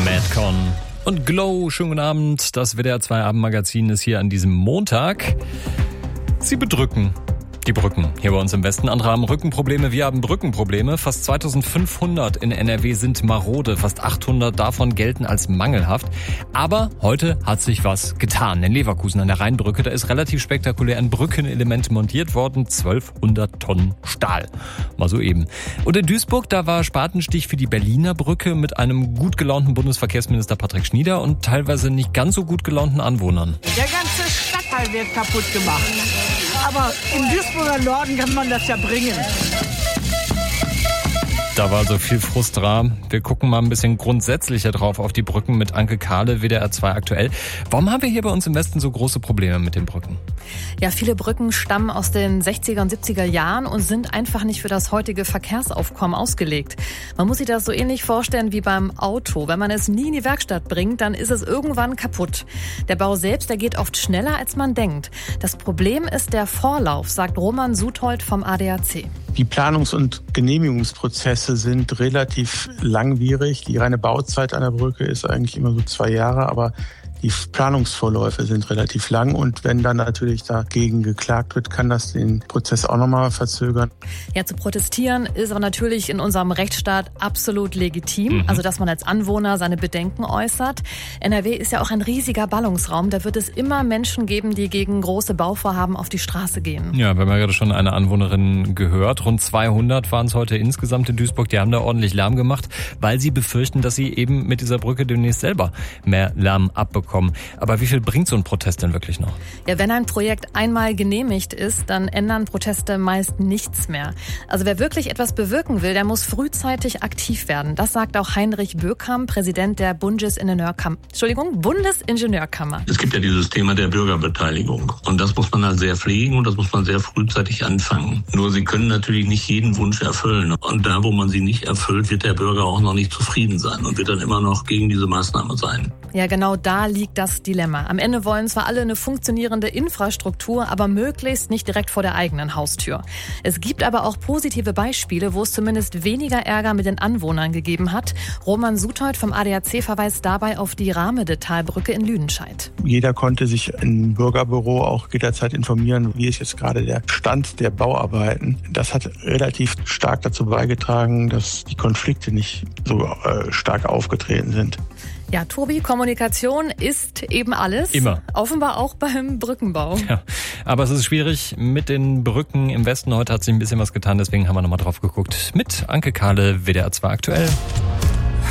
Madcon und Glow, schönen guten Abend. Das WDR 2 Abendmagazin ist hier an diesem Montag. Sie bedrücken die Brücken hier bei uns im Westen. Andere haben Rückenprobleme, wir haben Brückenprobleme. Fast 2500 in NRW sind marode, fast 800 davon gelten als mangelhaft. Aber heute hat sich was getan. In Leverkusen an der Rheinbrücke, da ist relativ spektakulär ein Brückenelement montiert worden. 1200 Tonnen Stahl. Mal so eben. Und in Duisburg, da war Spatenstich für die Berliner Brücke mit einem gut gelaunten Bundesverkehrsminister Patrick Schnieder und teilweise nicht ganz so gut gelaunten Anwohnern. Der ganze Stadtteil wird kaputt gemacht. Aber im Duisburger Norden kann man das ja bringen. Da war so viel Frust dran. Wir gucken mal ein bisschen grundsätzlicher drauf auf die Brücken mit Anke Kahle, WDR 2 aktuell. Warum haben wir hier bei uns im Westen so große Probleme mit den Brücken? Ja, viele Brücken stammen aus den 60er und 70er Jahren und sind einfach nicht für das heutige Verkehrsaufkommen ausgelegt. Man muss sich das so ähnlich vorstellen wie beim Auto. Wenn man es nie in die Werkstatt bringt, dann ist es irgendwann kaputt. Der Bau selbst, der geht oft schneller, als man denkt. Das Problem ist der Vorlauf, sagt Roman Suthold vom ADAC. Die Planungs- und Genehmigungsprozesse sind relativ langwierig. Die reine Bauzeit einer Brücke ist eigentlich immer so 2 Jahre, aber die Planungsvorläufe sind relativ lang und wenn dann natürlich dagegen geklagt wird, kann das den Prozess auch nochmal verzögern. Ja, zu protestieren ist aber natürlich in unserem Rechtsstaat absolut legitim, also dass man als Anwohner seine Bedenken äußert. NRW ist ja auch ein riesiger Ballungsraum, da wird es immer Menschen geben, die gegen große Bauvorhaben auf die Straße gehen. Ja, wir haben ja gerade schon eine Anwohnerin gehört. Rund 200 waren es heute insgesamt in Duisburg, die haben da ordentlich Lärm gemacht, weil sie befürchten, dass sie eben mit dieser Brücke demnächst selber mehr Lärm abbekommen. Aber wie viel bringt so ein Protest denn wirklich noch? Ja, wenn ein Projekt einmal genehmigt ist, dann ändern Proteste meist nichts mehr. Also wer wirklich etwas bewirken will, der muss frühzeitig aktiv werden. Das sagt auch Heinrich Böckam, Präsident der Bundesingenieurkammer. Es gibt ja dieses Thema der Bürgerbeteiligung. Und das muss man halt sehr pflegen und das muss man sehr frühzeitig anfangen. Nur sie können natürlich nicht jeden Wunsch erfüllen. Und da, wo man sie nicht erfüllt, wird der Bürger auch noch nicht zufrieden sein und wird dann immer noch gegen diese Maßnahme sein. Ja, genau da liegt das Dilemma. Am Ende wollen zwar alle eine funktionierende Infrastruktur, aber möglichst nicht direkt vor der eigenen Haustür. Es gibt aber auch positive Beispiele, wo es zumindest weniger Ärger mit den Anwohnern gegeben hat. Roman Suthold vom ADAC verweist dabei auf die Rahmedetalbrücke in Lüdenscheid. Jeder konnte sich im Bürgerbüro auch jederzeit informieren, wie ist jetzt gerade der Stand der Bauarbeiten. Das hat relativ stark dazu beigetragen, dass die Konflikte nicht so stark aufgetreten sind. Ja, Tobi, Kommunikation ist eben alles. Immer. Offenbar auch beim Brückenbau. Ja, aber es ist schwierig mit den Brücken im Westen. Heute hat sich ein bisschen was getan, deswegen haben wir nochmal drauf geguckt. Mit Anke Kahle, WDR 2 aktuell.